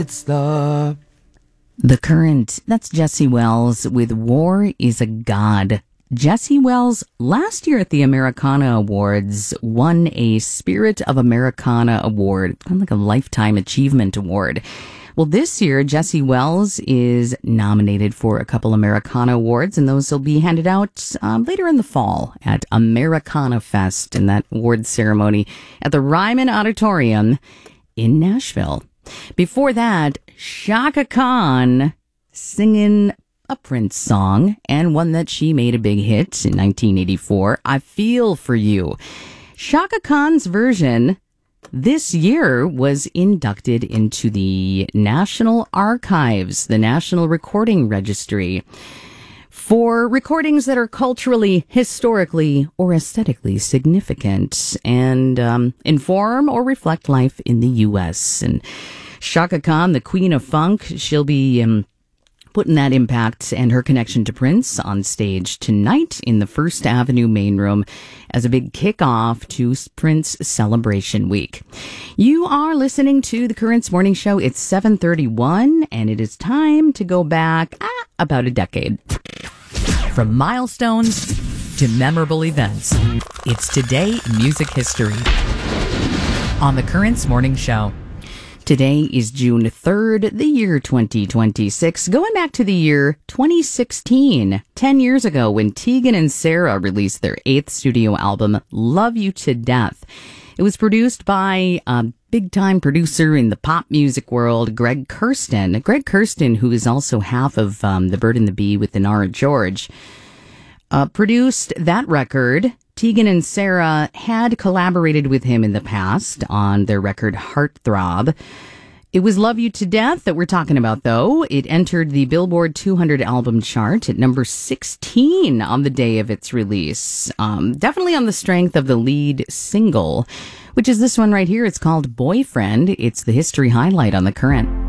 It's the The Current. That's Jesse Wells with War is a God. Jesse Wells, last year at the Americana Awards, won a Spirit of Americana Award, kind of like a Lifetime Achievement Award. Well, this year, Jesse Wells is nominated for a couple Americana Awards, and those will be handed out later in the fall at Americana Fest, in that award ceremony at the Ryman Auditorium in Nashville. Before that, Chaka Khan singing a Prince song, and one that she made a big hit in 1984, I Feel For You. Chaka Khan's version this year was inducted into the National Archives, the National Recording Registry, for recordings that are culturally, historically, or aesthetically significant and inform or reflect life in the U.S. And Chaka Khan, the Queen of Funk, she'll be putting that impact and her connection to Prince on stage tonight in the First Avenue main room as a big kickoff to Prince Celebration Week. You are listening to The Currents Morning Show. It's 7:31, and it is time to go back about a decade. From milestones to memorable events, it's Today in Music History on The Currents Morning Show. Today is June 3rd, the year 2026. Going back to the year 2016, 10 years ago when Tegan and Sara released their 8th studio album, Love You to Death. It was produced by a big-time producer in the pop music world, Greg Kurstin. Greg Kurstin, who is also half of The Bird and the Bee with Nora George, produced that record. Tegan and Sara had collaborated with him in the past on their record Heartthrob. It was Love You to Death that we're talking about, though. It entered the Billboard 200 album chart at number 16 on the day of its release. Definitely on the strength of the lead single, which is this one right here. It's called Boyfriend. It's the history highlight on The Current.